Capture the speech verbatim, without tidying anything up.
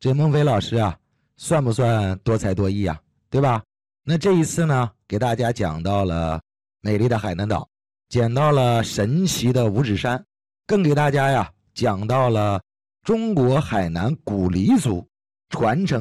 这孟非老师啊，算不算多才多艺啊？对吧？那这一次呢，给大家讲到了美丽的海南岛，讲到了神奇的五指山，更给大家呀讲到了中国海南古黎族传承